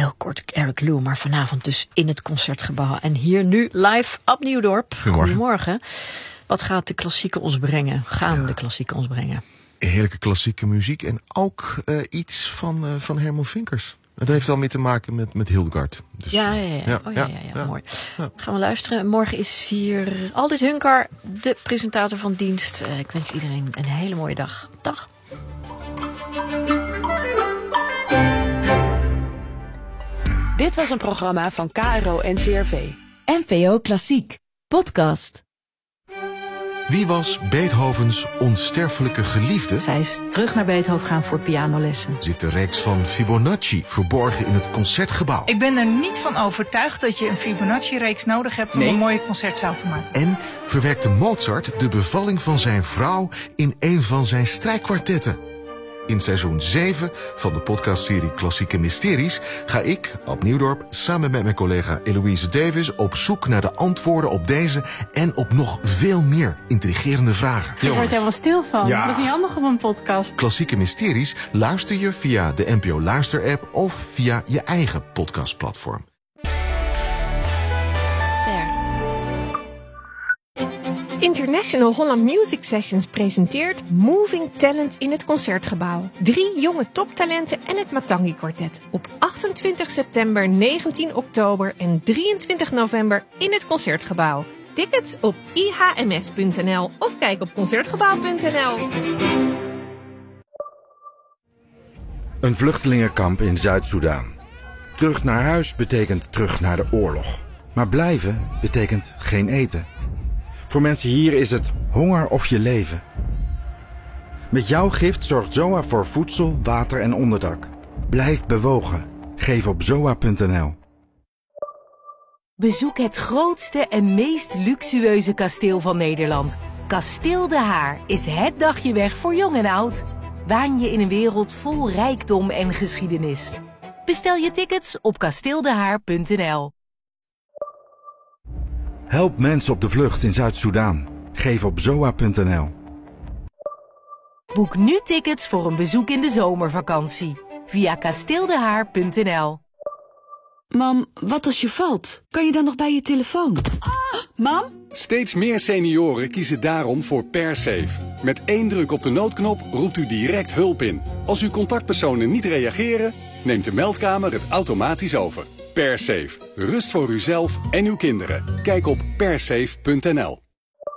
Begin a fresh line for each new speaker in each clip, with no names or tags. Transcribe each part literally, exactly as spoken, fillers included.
heel kort Eric Lou, maar vanavond dus in het Concertgebouw. En hier nu live op Nieuwdorp.
Goedemorgen.
Goedemorgen. Wat gaat de klassieken ons brengen? Gaan ja. de klassieken ons brengen?
Heerlijke klassieke muziek en ook uh, iets van, uh, van Herman Vinkers. Dat heeft al mee te maken met, met Hildegard. Dus,
ja, ja, ja.
ja,
Oh, ja, ja, ja, ja. Mooi.
Ja.
Gaan we luisteren. Morgen is hier Aldis Hunkar, de presentator van dienst. Uh, ik wens iedereen een hele mooie dag. Dag.
Dit was een programma van K R O N C R V.
N P O Klassiek. Podcast.
Wie was Beethovens onsterfelijke geliefde?
Zij is terug naar Beethoven gaan voor pianolessen.
Zit de reeks van Fibonacci verborgen in het Concertgebouw?
Ik ben er niet van overtuigd dat je een Fibonacci-reeks nodig hebt om nee. een mooie concertzaal te maken.
En verwerkte Mozart de bevalling van zijn vrouw in een van zijn strijkkwartetten? In seizoen zeven van de podcastserie Klassieke Mysteries ga ik, Ab Nieuwdorp, samen met mijn collega Eloïse Davis op zoek naar de antwoorden op deze en op nog veel meer intrigerende vragen.
Je wordt helemaal stil van.
Ja.
Dat is niet handig op een podcast.
Klassieke Mysteries luister je via de N P O Luister-app of via je eigen podcastplatform.
International Holland Music Sessions presenteert Moving Talent in het Concertgebouw. Drie jonge toptalenten en het Matangi Quartet. Op achtentwintig september, negentien oktober en drieëntwintig november in het Concertgebouw. Tickets op i h m s punt n l of kijk op concertgebouw punt n l.
Een vluchtelingenkamp in Zuid-Soedan. Terug naar huis betekent terug naar de oorlog. Maar blijven betekent geen eten. Voor mensen hier is het honger of je leven. Met jouw gift zorgt Z O A voor voedsel, water en onderdak. Blijf bewogen. Geef op zoa punt n l.
Bezoek het grootste en meest luxueuze kasteel van Nederland. Kasteel De Haar is het dagje weg voor jong en oud. Waan je in een wereld vol rijkdom en geschiedenis. Bestel je tickets op kasteeldehaar punt n l.
Help mensen op de vlucht in Zuid-Soedan. Geef op zoa punt n l.
Boek nu tickets voor een bezoek in de zomervakantie. Via kasteeldehaar punt n l.
Mam, wat als je valt? Kan je dan nog bij je telefoon? Ah, mam?
Steeds meer senioren kiezen daarom voor PerSafe. Met één druk op de noodknop roept u direct hulp in. Als uw contactpersonen niet reageren, neemt de meldkamer het automatisch over. PerSafe. Rust voor uzelf en uw kinderen. Kijk op persafe punt n l.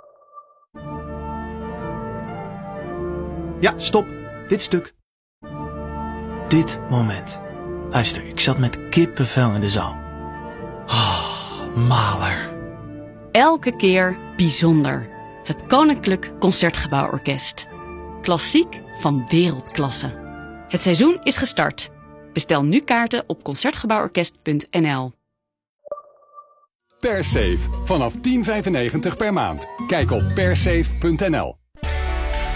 Ja, stop. Dit stuk. Dit moment. Luister, ik zat met kippenvel in de zaal. Oh, Mahler.
Elke keer bijzonder. Het Koninklijk Concertgebouworkest. Klassiek van wereldklasse. Het seizoen is gestart. Bestel nu kaarten op concertgebouworkest punt n l.
PerSafe. Vanaf tien vijfennegentig per maand. Kijk op persafe punt n l.